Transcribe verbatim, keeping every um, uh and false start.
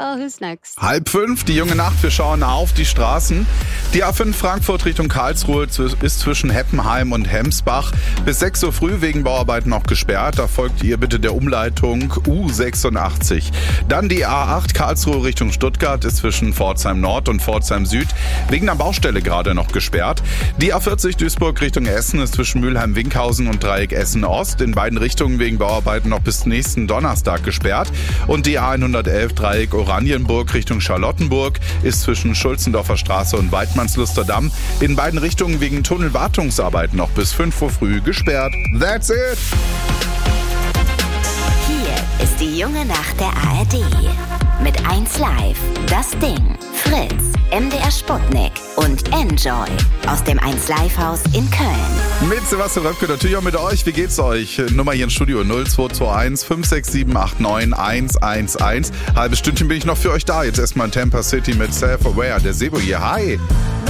Well, who's next? Halb fünf, die junge Nacht, wir schauen auf die Straßen. Die A fünf Frankfurt Richtung Karlsruhe ist zwischen Heppenheim und Hemsbach bis sechs Uhr früh wegen Bauarbeiten noch gesperrt. Da folgt ihr bitte der Umleitung U sechsundachtzig. Dann die A acht Karlsruhe Richtung Stuttgart ist zwischen Pforzheim Nord und Pforzheim Süd wegen einer Baustelle gerade noch gesperrt. Die A vierzig Duisburg Richtung Essen ist zwischen Mülheim-Winkhausen und Dreieck Essen Ost in beiden Richtungen wegen Bauarbeiten noch bis nächsten Donnerstag gesperrt. Und die A hundertelf Dreieck Oranienburg Richtung Charlottenburg ist zwischen Schulzendorfer Straße und Weidmannsluster Damm in beiden Richtungen wegen Tunnelwartungsarbeiten noch bis fünf Uhr früh gesperrt. That's it! Hier ist die junge Nacht der A R D. Mit eins Live, Das Ding, Fritz, M D R Sputnik und Enjoy aus dem eins Live Haus in Köln. Mit Sebastian Röpke, natürlich auch mit euch. Wie geht's euch? Nummer hier im Studio null zwei zwei eins fünf sechs sieben acht neun eins eins eins. Halbes Stündchen bin ich noch für euch da. Jetzt erstmal in Tampa City mit Self-Aware. Der Sebo hier. Hi!